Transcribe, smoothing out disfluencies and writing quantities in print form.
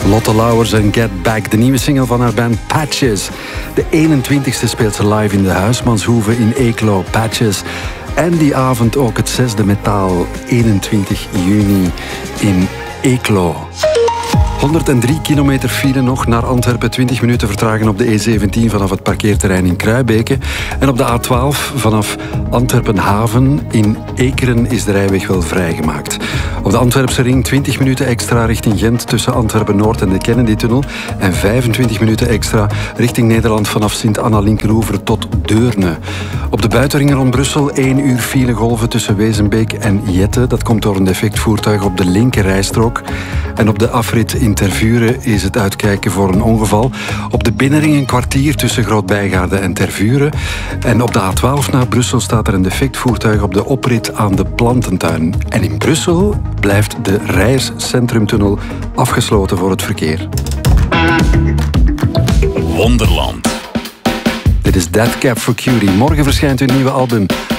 Lotte Lauwers en Get Back, de nieuwe single van haar band Patches. De 21ste speelt ze live in de Huismanshoeve in Eeklo, Patches. En die avond ook het 6e metaal, 21 juni in Eeklo. 103 kilometer file nog naar Antwerpen, 20 minuten vertragen op de E17 vanaf het parkeerterrein in Kruibeke. En op de A12 vanaf Antwerpen-Haven in Ekeren is de rijweg wel vrijgemaakt. Op de Antwerpse ring 20 minuten extra richting Gent tussen Antwerpen-Noord en de Kennedy-tunnel. En 25 minuten extra richting Nederland vanaf Sint-Anna-Linkeroever tot Deurne. Op de buitenringen rond Brussel 1 uur filegolven tussen Wezenbeek en Jette. Dat komt door een defect voertuig op de linker rijstrook. En op de afrit in Tervuren is het uitkijken voor een ongeval. Op de binnenring een kwartier tussen Groot-Bijgaarde en Tervuren. En op de A12 naar Brussel staat er een defect voertuig op de oprit aan de Plantentuin. En in Brussel blijft de Rijers Centrumtunnel afgesloten voor het verkeer. Wonderland. Dit is Death Cab for Cutie. Morgen verschijnt hun nieuwe album